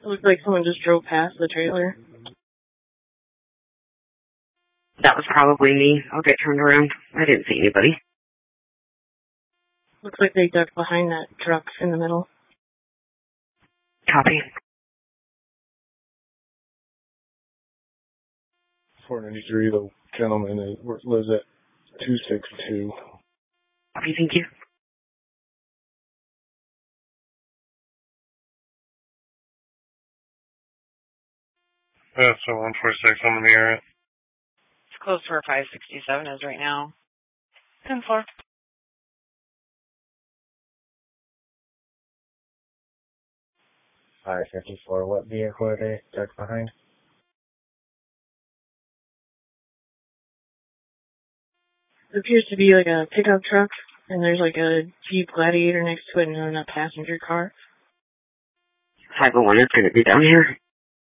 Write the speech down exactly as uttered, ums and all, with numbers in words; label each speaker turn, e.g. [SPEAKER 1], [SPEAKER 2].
[SPEAKER 1] It looked like someone just drove past the trailer.
[SPEAKER 2] That was probably me. I'll get turned around. I didn't see anybody.
[SPEAKER 1] Looks like they ducked behind that truck in the middle.
[SPEAKER 2] Copy.
[SPEAKER 3] four ninety-three, the gentleman is, lives at two sixty-two.
[SPEAKER 2] Copy, thank you.
[SPEAKER 3] Yeah, so one forty-six on the mirror.
[SPEAKER 4] It's close to where five sixty-seven is right now. ten four.
[SPEAKER 5] five fifty-four, what vehicle are they ducked behind?
[SPEAKER 1] It appears to be like a pickup truck, and there's like a Jeep Gladiator next to it and then a passenger car.
[SPEAKER 2] five oh one is going to be down here.